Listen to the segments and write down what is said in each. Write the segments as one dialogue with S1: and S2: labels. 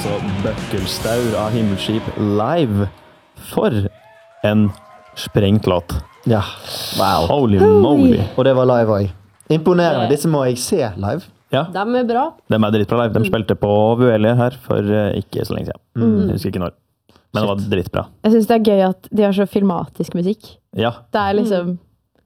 S1: altså Bøkkelstaur av Himmelskip live. For en sprengt låt.
S2: Ja, wow.
S1: Holy moly.
S2: Og det var live også. Imponerende. Disse må jeg se live.
S1: Ja,
S3: De bra.
S1: de dritbra live. De spilte på Vuelie her for ikke så lenge siden. Jeg husker ikke når. Men det var dritbra.
S4: Jeg synes det gøy at de har så filmatisk musikk.
S1: Ja.
S4: Det liksom...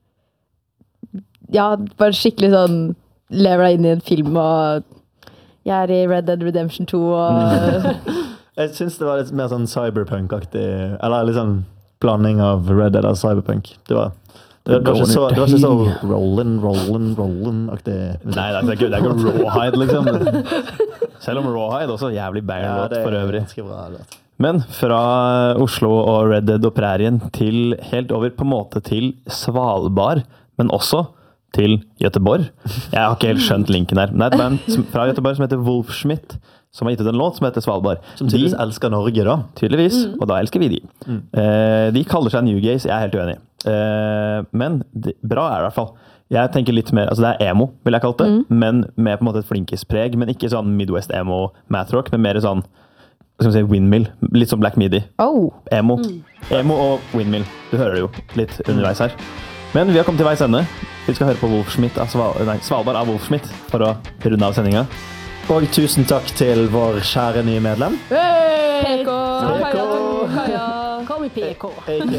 S4: Ja, bare skikkelig sånn... Lever deg inn i en film, og... Jeg i Red Dead Redemption 2, og...
S2: Jeg synes det var litt mer sånn cyberpunk-aktig, eller litt sånn blanding av Red Dead og cyberpunk. Det var ikke så rollen-aktig.
S1: Nei, det er ikke Rawhide, liksom. Selv om Rawhide også jævlig banger-låt for øvrig.
S2: Bra, låt.
S1: Men fra Oslo og Red Dead og prærien til helt over på en måte til Svalbard, men også til Göteborg. Jeg har ikke helt skjønt linken her. Men det er et band fra Göteborg som heter Wolfschmidt, som har gitt ut en låt som heter Svalbard.
S2: Som tydeligvis elsker Norge, da.
S1: Tydeligvis, og da elsker vi de. De kaller seg New Gays, jeg er helt uenig. Men bra er det i hvert fall. Jeg tenker litt mer, altså det er emo, vil jeg kalle det, men med på en måte et flinkispreg, men ikke sånn Midwest emo mathrock, men mer sånn, hva skal vi si, windmill, litt som Black Midi. Emo. Emo og windmill, du hører det jo litt underveis her. Men vi har kommet til veis ende. Vi skal høre på Svalbard av Wolfschmidt for å runde av sendinga.
S2: Og tusen takk til vår kjære nye medlem.
S4: PK!
S3: Kom i PK.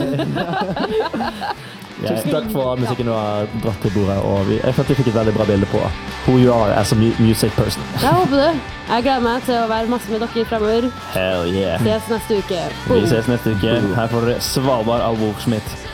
S2: Tusen takk for all musikken du har dratt til bordet, og jeg følte vi fikk et veldig bra bilde på who you are as a music person.
S3: Jeg håper det. Jeg gleder meg til å være masse med dere fremover.
S1: Hell yeah.
S3: Ses neste uke.
S1: Vi ses neste uke. Her får dere Svalbard av Wolfschmidt.